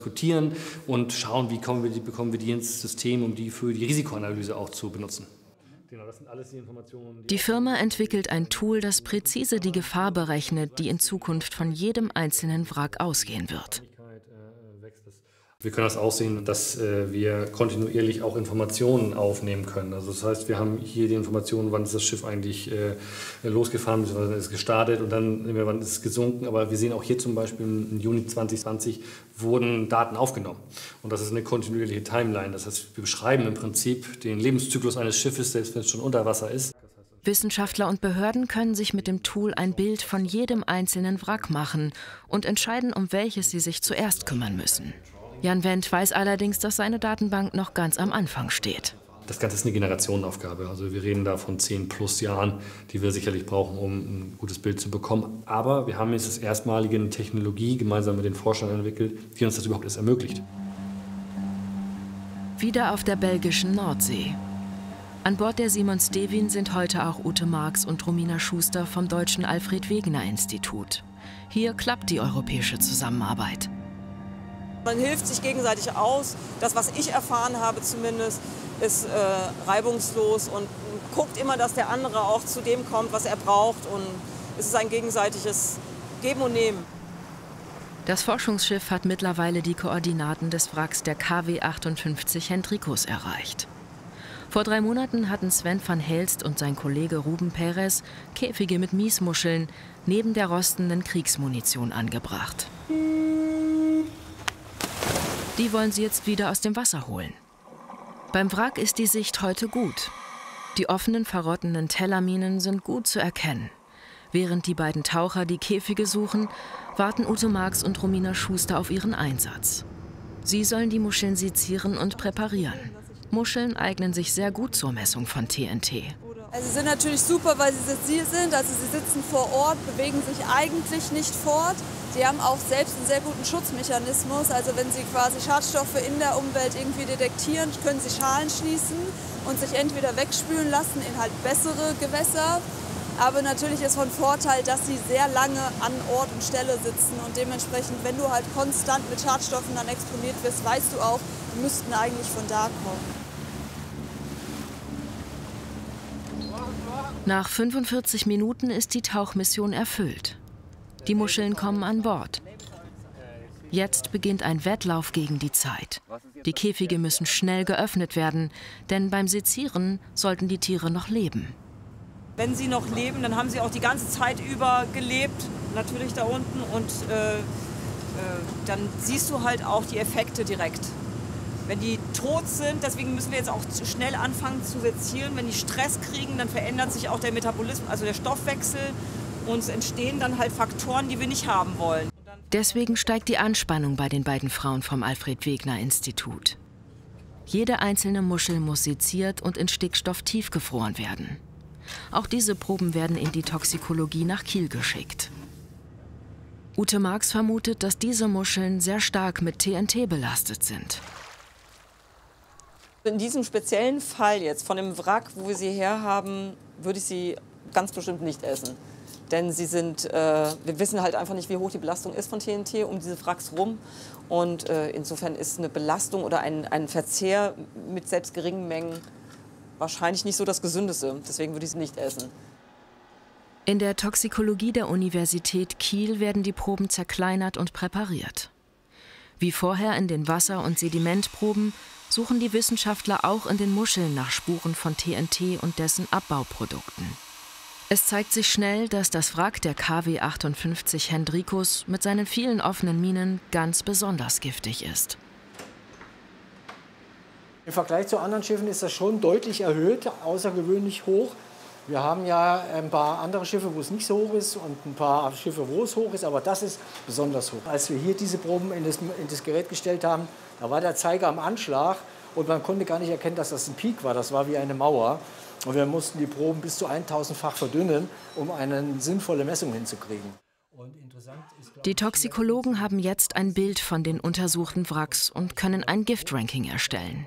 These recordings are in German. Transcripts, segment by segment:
Diskutieren und schauen, wie bekommen wir die ins System, um die für die Risikoanalyse auch zu benutzen. Genau, das sind alles die Informationen. Die Firma entwickelt ein Tool, das präzise die Gefahr berechnet, die in Zukunft von jedem einzelnen Wrack ausgehen wird. Wir können das auch sehen, dass wir kontinuierlich auch Informationen aufnehmen können. Also das heißt, wir haben hier die Informationen, wann ist das Schiff eigentlich losgefahren, wann ist es gestartet und dann wann ist es gesunken. Aber wir sehen auch hier zum Beispiel im Juni 2020 wurden Daten aufgenommen. Und das ist eine kontinuierliche Timeline. Das heißt, wir beschreiben im Prinzip den Lebenszyklus eines Schiffes, selbst wenn es schon unter Wasser ist. Wissenschaftler und Behörden können sich mit dem Tool ein Bild von jedem einzelnen Wrack machen und entscheiden, um welches sie sich zuerst kümmern müssen. Jan Wendt weiß allerdings, dass seine Datenbank noch ganz am Anfang steht. Das Ganze ist eine Generationenaufgabe. Also wir reden da von 10+ Jahren, die wir sicherlich brauchen, um ein gutes Bild zu bekommen. Aber wir haben jetzt das erstmalige eine Technologie gemeinsam mit den Forschern entwickelt, die uns das überhaupt erst ermöglicht. Wieder auf der belgischen Nordsee. An Bord der Simon Stevin sind heute auch Ute Marx und Romina Schuster vom Deutschen Alfred-Wegener-Institut. Hier klappt die europäische Zusammenarbeit. Man hilft sich gegenseitig aus. Das, was ich erfahren habe zumindest, ist reibungslos und guckt immer, dass der andere auch zu dem kommt, was er braucht. Und es ist ein gegenseitiges Geben und Nehmen. Das Forschungsschiff hat mittlerweile die Koordinaten des Wracks der KW 58 Hendrikus erreicht. Vor 3 Monaten hatten Sven van Helst und sein Kollege Ruben Perez Käfige mit Miesmuscheln neben der rostenden Kriegsmunition angebracht. Die wollen sie jetzt wieder aus dem Wasser holen. Beim Wrack ist die Sicht heute gut. Die offenen, verrottenden Tellerminen sind gut zu erkennen. Während die beiden Taucher die Käfige suchen, warten Ute Marx und Romina Schuster auf ihren Einsatz. Sie sollen die Muscheln sezieren und präparieren. Muscheln eignen sich sehr gut zur Messung von TNT. Also sie sind natürlich super, weil sie hier sind. Also sie sitzen vor Ort, bewegen sich eigentlich nicht fort. Sie haben auch selbst einen sehr guten Schutzmechanismus. Also wenn sie quasi Schadstoffe in der Umwelt irgendwie detektieren, können sie Schalen schließen und sich entweder wegspülen lassen in halt bessere Gewässer. Aber natürlich ist von Vorteil, dass sie sehr lange an Ort und Stelle sitzen. Und dementsprechend, wenn du halt konstant mit Schadstoffen dann exponiert wirst, weißt du auch, die müssten eigentlich von da kommen. Nach 45 Minuten ist die Tauchmission erfüllt. Die Muscheln kommen an Bord. Jetzt beginnt ein Wettlauf gegen die Zeit. Die Käfige müssen schnell geöffnet werden, denn beim Sezieren sollten die Tiere noch leben. Wenn sie noch leben, dann haben sie auch die ganze Zeit über gelebt, natürlich da unten. Und dann siehst du halt auch die Effekte direkt. Wenn die tot sind, deswegen müssen wir jetzt auch schnell anfangen zu sezieren. Wenn die Stress kriegen, dann verändert sich auch der Metabolismus, also der Stoffwechsel. Und es entstehen dann halt Faktoren, die wir nicht haben wollen. Deswegen steigt die Anspannung bei den beiden Frauen vom Alfred-Wegener-Institut. Jede einzelne Muschel muss seziert und in Stickstoff tiefgefroren werden. Auch diese Proben werden in die Toxikologie nach Kiel geschickt. Ute Marx vermutet, dass diese Muscheln sehr stark mit TNT belastet sind. In diesem speziellen Fall jetzt von dem Wrack, wo wir sie herhaben, würde ich sie ganz bestimmt nicht essen. Denn sie sind, wir wissen halt einfach nicht, wie hoch die Belastung ist von TNT um diese Wracks rum. Und insofern ist eine Belastung oder ein Verzehr mit selbst geringen Mengen wahrscheinlich nicht so das Gesündeste. Deswegen würde ich sie nicht essen. In der Toxikologie der Universität Kiel werden die Proben zerkleinert und präpariert. Wie vorher in den Wasser- und Sedimentproben suchen die Wissenschaftler auch in den Muscheln nach Spuren von TNT und dessen Abbauprodukten. Es zeigt sich schnell, dass das Wrack der KW 58 Hendrikus mit seinen vielen offenen Minen ganz besonders giftig ist. Im Vergleich zu anderen Schiffen ist das schon deutlich erhöht, außergewöhnlich hoch. Wir haben ja ein paar andere Schiffe, wo es nicht so hoch ist und ein paar Schiffe, wo es hoch ist, aber das ist besonders hoch. Als wir hier diese Proben in das Gerät gestellt haben, da war der Zeiger am Anschlag und man konnte gar nicht erkennen, dass das ein Peak war. Das war wie eine Mauer. Und wir mussten die Proben bis zu 1000-fach verdünnen, um eine sinnvolle Messung hinzukriegen. Die Toxikologen haben jetzt ein Bild von den untersuchten Wracks und können ein Giftranking erstellen.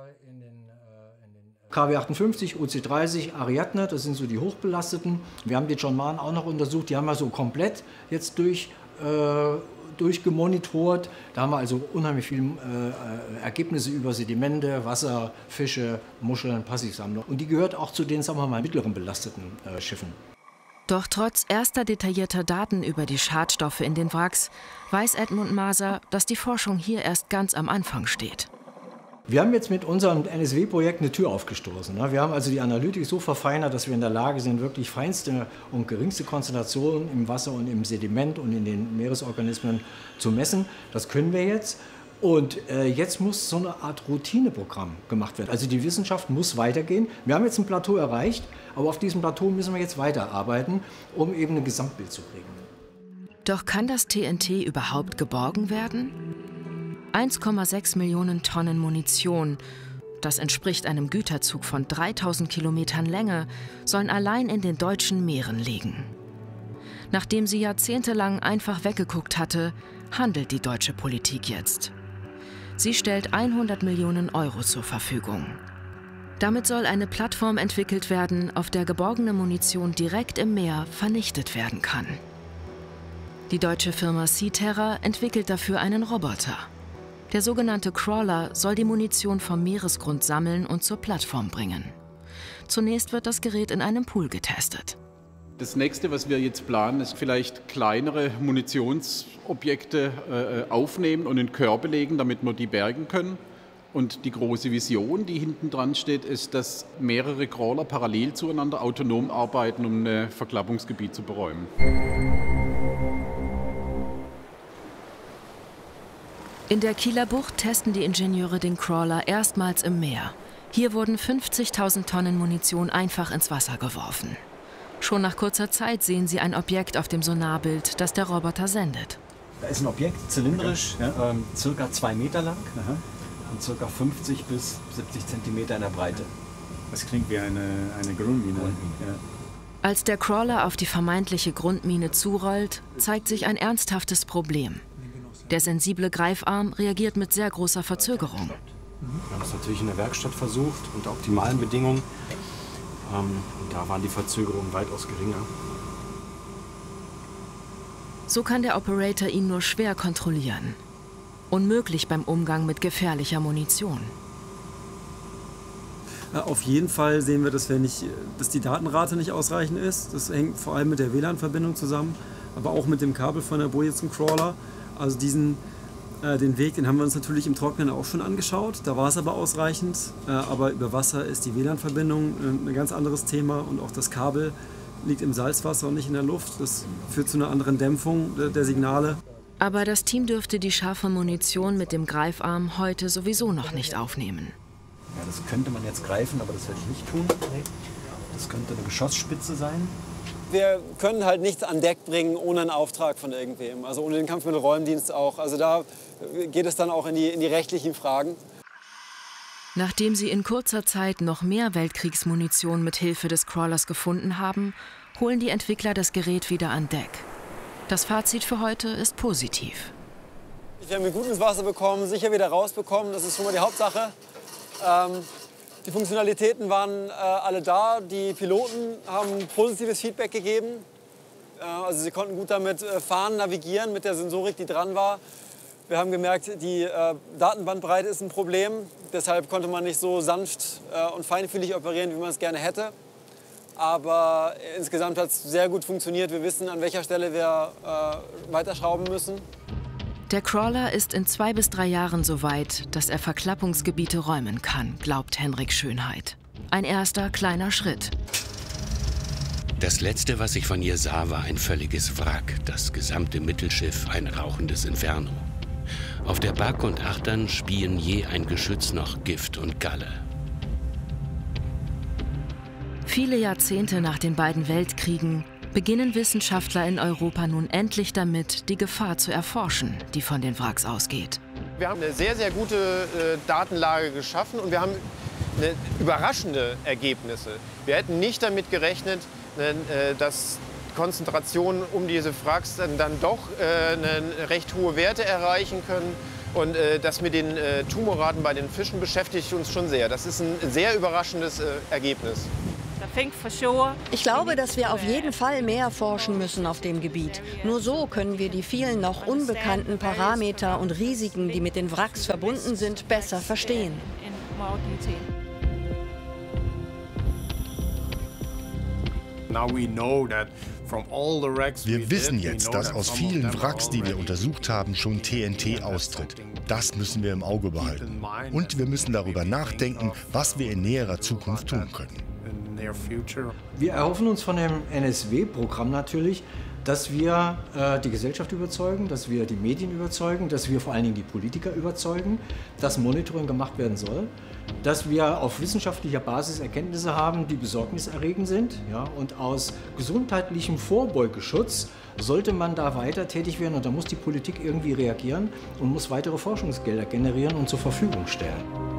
KW 58, UC30, Ariadne, das sind so die hochbelasteten. Wir haben die John Mahon auch noch untersucht, die haben wir so komplett jetzt durchgemonitort. Da haben wir also unheimlich viele Ergebnisse über Sedimente, Wasser, Fische, Muscheln, Passivsammlung. Und die gehört auch zu den, sagen wir mal, mittleren belasteten Schiffen. Doch trotz erster detaillierter Daten über die Schadstoffe in den Wracks weiß Edmund Maser, dass die Forschung hier erst ganz am Anfang steht. Wir haben jetzt mit unserem NSW-Projekt eine Tür aufgestoßen. Wir haben also die Analytik so verfeinert, dass wir in der Lage sind, wirklich feinste und geringste Konzentrationen im Wasser und im Sediment und in den Meeresorganismen zu messen. Das können wir jetzt. Und jetzt muss so eine Art Routineprogramm gemacht werden. Also die Wissenschaft muss weitergehen. Wir haben jetzt ein Plateau erreicht, aber auf diesem Plateau müssen wir jetzt weiterarbeiten, um eben ein Gesamtbild zu kriegen. Doch kann das TNT überhaupt geborgen werden? 1,6 Millionen Tonnen Munition, das entspricht einem Güterzug von 3000 Kilometern Länge, sollen allein in den deutschen Meeren liegen. Nachdem sie jahrzehntelang einfach weggeguckt hatte, handelt die deutsche Politik jetzt. Sie stellt 100 Millionen Euro zur Verfügung. Damit soll eine Plattform entwickelt werden, auf der geborgene Munition direkt im Meer vernichtet werden kann. Die deutsche Firma Seaterra entwickelt dafür einen Roboter. Der sogenannte Crawler soll die Munition vom Meeresgrund sammeln und zur Plattform bringen. Zunächst wird das Gerät in einem Pool getestet. Das nächste, was wir jetzt planen, ist vielleicht kleinere Munitionsobjekte aufnehmen und in Körbe legen, damit wir die bergen können. Und die große Vision, die hinten dran steht, ist, dass mehrere Crawler parallel zueinander autonom arbeiten, um ein Verklappungsgebiet zu beräumen. In der Kieler Bucht testen die Ingenieure den Crawler erstmals im Meer. Hier wurden 50.000 Tonnen Munition einfach ins Wasser geworfen. Schon nach kurzer Zeit sehen sie ein Objekt auf dem Sonarbild, das der Roboter sendet. Da ist ein Objekt, zylindrisch, ja, circa 2 Meter lang und circa 50 bis 70 Zentimeter in der Breite. Das klingt wie eine Grundmine. Ja. Als der Crawler auf die vermeintliche Grundmine zurollt, zeigt sich ein ernsthaftes Problem. Der sensible Greifarm reagiert mit sehr großer Verzögerung. Wir haben es natürlich in der Werkstatt versucht, unter optimalen Bedingungen. Und da waren die Verzögerungen weitaus geringer. So kann der Operator ihn nur schwer kontrollieren. Unmöglich beim Umgang mit gefährlicher Munition. Auf jeden Fall sehen wir, dass die Datenrate nicht ausreichend ist. Das hängt vor allem mit der WLAN-Verbindung zusammen, aber auch mit dem Kabel von der Boje zum Crawler. Also den Weg, den haben wir uns natürlich im Trockenen auch schon angeschaut. Da war es aber ausreichend. Aber über Wasser ist die WLAN-Verbindung ein ganz anderes Thema. Und auch das Kabel liegt im Salzwasser und nicht in der Luft. Das führt zu einer anderen Dämpfung der Signale. Aber das Team dürfte die scharfe Munition mit dem Greifarm heute sowieso noch nicht aufnehmen. Ja, das könnte man jetzt greifen, aber das werde ich nicht tun. Das könnte eine Geschossspitze sein. Wir können halt nichts an Deck bringen ohne einen Auftrag von irgendwem, also ohne den Kampfmittelräumdienst auch. Also da geht es dann auch in die rechtlichen Fragen. Nachdem sie in kurzer Zeit noch mehr Weltkriegsmunition mit Hilfe des Crawlers gefunden haben, holen die Entwickler das Gerät wieder an Deck. Das Fazit für heute ist positiv. Wir haben ihn gut ins Wasser bekommen, sicher wieder rausbekommen, das ist schon mal die Hauptsache. Die Funktionalitäten waren alle da, die Piloten haben positives Feedback gegeben. Also sie konnten gut damit fahren, navigieren mit der Sensorik, die dran war. Wir haben gemerkt, die Datenbandbreite ist ein Problem. Deshalb konnte man nicht so sanft und feinfühlig operieren, wie man es gerne hätte. Aber insgesamt hat es sehr gut funktioniert. Wir wissen, an welcher Stelle wir weiterschrauben müssen. Der Crawler ist in 2 bis 3 Jahren so weit, dass er Verklappungsgebiete räumen kann, glaubt Henrik Schönheit. Ein erster kleiner Schritt. Das Letzte, was ich von ihr sah, war ein völliges Wrack, das gesamte Mittelschiff ein rauchendes Inferno. Auf der Back und Achtern spien je ein Geschütz noch Gift und Galle. Viele Jahrzehnte nach den beiden Weltkriegen beginnen Wissenschaftler in Europa nun endlich damit, die Gefahr zu erforschen, die von den Wracks ausgeht. Wir haben eine sehr, sehr gute Datenlage geschaffen und wir haben überraschende Ergebnisse. Wir hätten nicht damit gerechnet, dass Konzentrationen um diese Wracks dann doch recht hohe Werte erreichen können. Und das mit den Tumorraten bei den Fischen beschäftigt uns schon sehr. Das ist ein sehr überraschendes Ergebnis. Ich glaube, dass wir auf jeden Fall mehr forschen müssen auf dem Gebiet. Nur so können wir die vielen noch unbekannten Parameter und Risiken, die mit den Wracks verbunden sind, besser verstehen. Wir wissen jetzt, dass aus vielen Wracks, die wir untersucht haben, schon TNT austritt. Das müssen wir im Auge behalten. Und wir müssen darüber nachdenken, was wir in näherer Zukunft tun können. Wir erhoffen uns von dem NSW-Programm natürlich, dass wir die Gesellschaft überzeugen, dass wir die Medien überzeugen, dass wir vor allen Dingen die Politiker überzeugen, dass Monitoring gemacht werden soll, dass wir auf wissenschaftlicher Basis Erkenntnisse haben, die besorgniserregend sind. Ja, und aus gesundheitlichem Vorbeugeschutz sollte man da weiter tätig werden und da muss die Politik irgendwie reagieren und muss weitere Forschungsgelder generieren und zur Verfügung stellen.